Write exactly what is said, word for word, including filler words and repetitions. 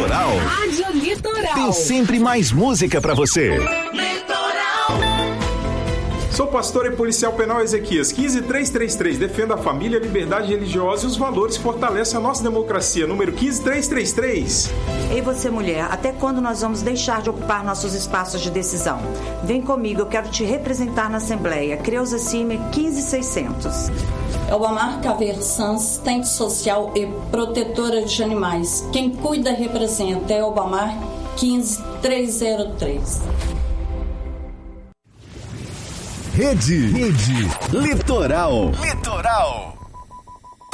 Litoral. Rádio Litoral. Tem sempre mais música pra você. Sou pastor e policial penal Ezequias, quinze trezentos e trinta e três. Defenda a família, a liberdade religiosa e os valores que fortalecem a nossa democracia. Número quinze trezentos e trinta e três. Ei, você mulher, até quando nós vamos deixar de ocupar nossos espaços de decisão? Vem comigo, eu quero te representar na Assembleia. Creuza Cimer, quinze seiscentos. Elbamar Caveiro Sanz, assistente social e protetora de animais. Quem cuida representa é Elbamar quinze trezentos e três. Rede, Rede Litoral. Litoral.